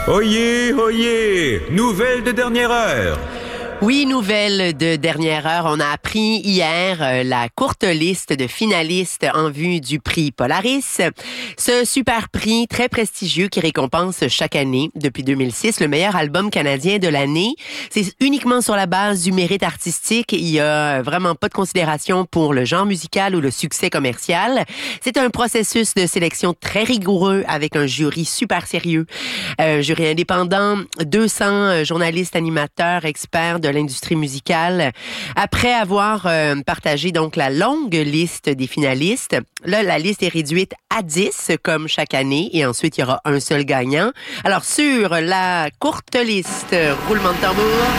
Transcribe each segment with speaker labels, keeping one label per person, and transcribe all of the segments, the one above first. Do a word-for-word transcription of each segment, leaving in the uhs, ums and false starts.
Speaker 1: Oyez, oyez, nouvelle de dernière heure.
Speaker 2: Oui, nouvelle de dernière heure. On a appris hier euh, la courte liste de finalistes en vue du prix Polaris. Ce super prix très prestigieux qui récompense chaque année, depuis deux mille six, le meilleur album canadien de l'année. C'est uniquement sur la base du mérite artistique. Il y a vraiment pas de considération pour le genre musical ou le succès commercial. C'est un processus de sélection très rigoureux avec un jury super sérieux. Un jury indépendant, deux cents journalistes, animateurs, experts de de l'industrie musicale. Après avoir euh, partagé donc la longue liste des finalistes, là, la liste est réduite à dix, comme chaque année, et ensuite, il y aura un seul gagnant. Alors, sur la courte liste, roulement de tambour,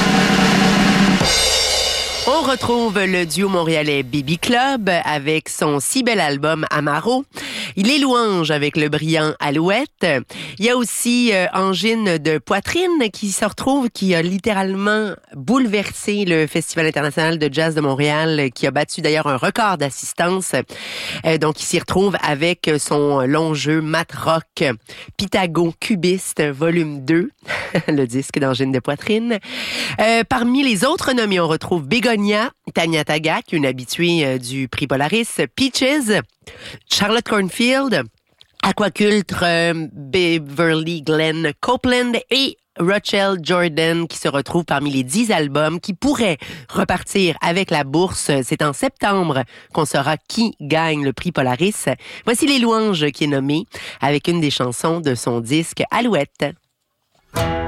Speaker 2: on retrouve le duo montréalais Baby Club avec son si bel album Amaro. Il est Louange avec le brillant Alouette. Il y a aussi euh, Angine de poitrine qui se retrouve, qui a littéralement bouleversé le Festival international de jazz de Montréal, qui a battu d'ailleurs un record d'assistance. Euh, donc, il s'y retrouve avec son long jeu mat rock Pythago Cubiste volume deux, le disque d'Angine de poitrine. Euh, parmi les autres nommés, on retrouve Bégonia, Tanya Tagaq, une habituée euh, du prix Polaris, Peaches, Charlotte Cornfield, Aquaculture, euh, Beverly Glenn Copeland et Rachel Jordan qui se retrouve parmi les dix albums qui pourraient repartir avec la bourse. C'est en septembre qu'on saura qui gagne le prix Polaris. Voici Les Louanges qui est nommé avec une des chansons de son disque Alouette.